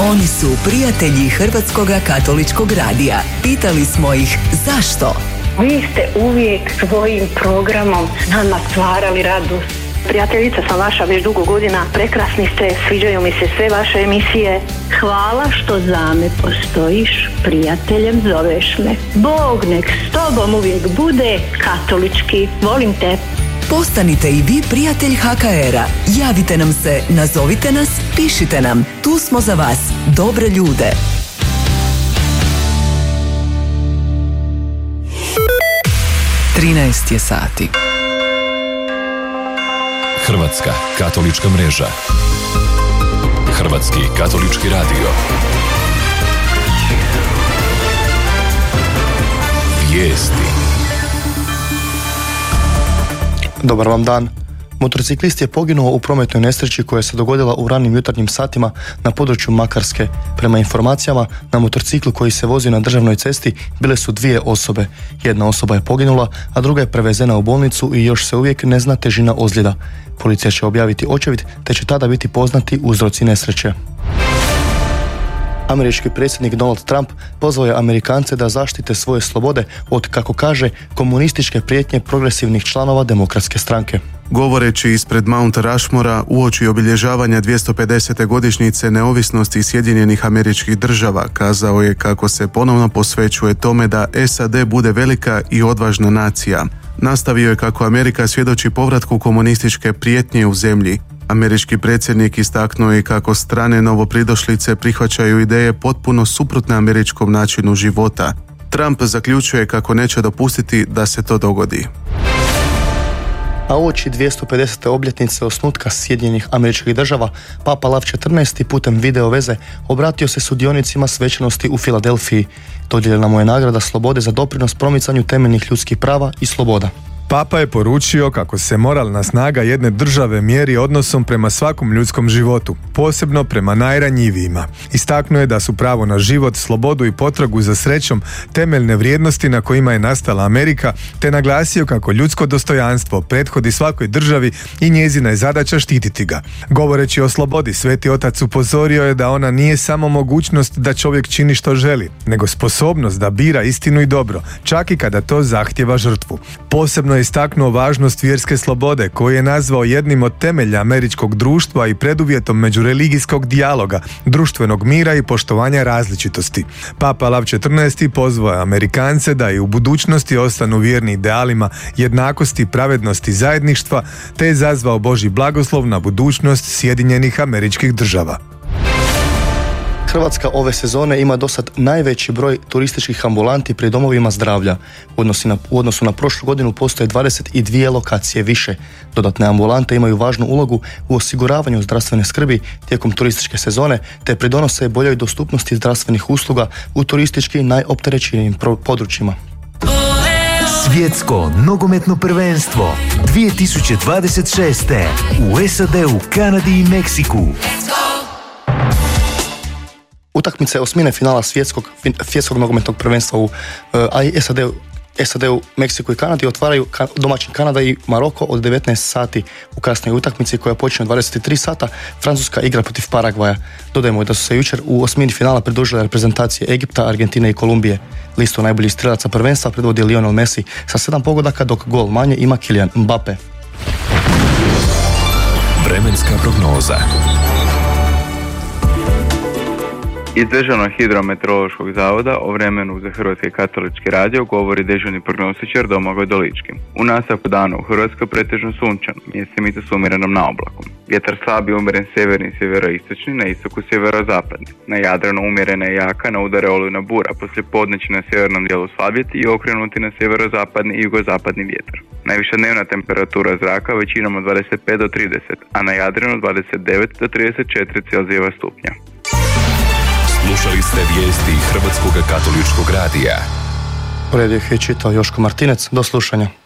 Oni su prijatelji Hrvatskog katoličkog radija. Pitali smo ih zašto? Vi ste uvijek svojim programom nama stvarali radost. Prijateljica sam vaša već dugo godina, prekrasni ste, sviđaju mi se sve vaše emisije. Hvala što za me postojiš, prijateljem zoveš me. Bog nek s tobom uvijek bude katolički, volim te. Postanite i vi prijatelj HKR-a. Javite nam se, nazovite nas, pišite nam. Tu smo za vas, dobre ljude. Trinaest je sati. Hrvatska katolička mreža. Hrvatski katolički radio. Vijesti. Dobar vam dan. Motociklist je poginuo u prometnoj nesreći koja se dogodila u ranim jutarnjim satima na području Makarske. Prema informacijama, na motorciklu koji se vozi na državnoj cesti bile su 2 osobe. Jedna osoba je poginula, a druga je prevezena u bolnicu i još se uvijek ne zna težina ozljeda. Policija će objaviti očevid, te će tada biti poznati uzroci nesreće. Američki predsjednik Donald Trump pozvao je Amerikance da zaštite svoje slobode od, kako kaže, komunističke prijetnje progresivnih članova Demokratske stranke. Govoreći ispred Mount Rushmora uoči obilježavanja 250. godišnjice neovisnosti Sjedinjenih Američkih Država, kazao je kako se ponovno posvećuje tome da SAD bude velika i odvažna nacija. Nastavio je kako Amerika svjedoči povratku komunističke prijetnje u zemlji. Američki predsjednik istaknuo je kako strane novopridošlice prihvaćaju ideje potpuno suprotne američkom načinu života. Trump zaključuje kako neće dopustiti da se to dogodi. A uoči 250. obljetnice osnutka Sjedinjenih Američkih Država, Papa Lav XIV putem video veze obratio se sudionicima svečanosti u Filadelfiji. Dodijeljena mu je nagrada slobode za doprinos promicanju temeljnih ljudskih prava i sloboda. Papa je poručio kako se moralna snaga jedne države mjeri odnosom prema svakom ljudskom životu, posebno prema najranjivijima. Istaknuo je da su pravo na život, slobodu i potragu za srećom temeljne vrijednosti na kojima je nastala Amerika, te naglasio kako ljudsko dostojanstvo prethodi svakoj državi i njezina je zadaća štititi ga. Govoreći o slobodi, Sveti Otac upozorio je da ona nije samo mogućnost da čovjek čini što želi, nego sposobnost da bira istinu i dobro, čak i kada to zahtjeva žrtvu. Posebno je istaknuo važnost vjerske slobode, koju je nazvao jednim od temelja američkog društva i preduvjetom međureligijskog dijaloga, društvenog mira i poštovanja različitosti. Papa Lav XIV pozvao je Amerikance da i u budućnosti ostanu vjerni idealima jednakosti, pravednosti, zajedništva, te je zazvao Božji blagoslov na budućnost Sjedinjenih Američkih Država. Hrvatska ove sezone ima dosad najveći broj turističkih ambulanti pri domovima zdravlja. U odnosu na prošlu godinu postoje 22 lokacije više. Dodatne ambulante imaju važnu ulogu u osiguravanju zdravstvene skrbi tijekom turističke sezone, te pridonose boljoj dostupnosti zdravstvenih usluga u turistički najopterećenijim područjima. Svjetsko nogometno prvenstvo 2026. u SAD-u, Kanadi i Meksiku. Utakmice osmine finala svjetskog nogometnog prvenstva u SAD-u, Meksiku i Kanadi otvaraju domaći Kanada i Maroko od 19 sati u kasnoj utakmici koja počne od 23 sata. Francuska igra protiv Paragvaja. Dodajmo da su se jučer u osmini finala pridružile reprezentacije Egipta, Argentine i Kolumbije. Listu najboljih strelaca prvenstva predvodi Lionel Messi sa 7 pogodaka, dok gol manje ima Kylian Mbappe. Vremenska prognoza. Iz Državnog hidrometeorološkog zavoda o vremenu za Hrvatski katolički radio govori dežurni prognostičar Domagoj Dolički. U nastavku dana u Hrvatskoj pretežno sunčan, mjestimice s umjerenom naoblakom. Vjetar slab i umjeren sjeverni i sjeveroistočni, na istoku sjeverozapadni. Na Jadranu umjerena i jaka, na udare olujna bura, poslije podne će na sjevernom dijelu slabjeti i okrenuti na sjeverozapadni i jugozapadni vjetar. Najviša dnevna temperatura zraka većinom od 25 do 30, a na Jadranu 29 do 34 Celzijeva stupnja. Slušali ste vijesti Hrvatskog katoličkog radija. U redu ih je čitao Joško Martinec. Do slušanja.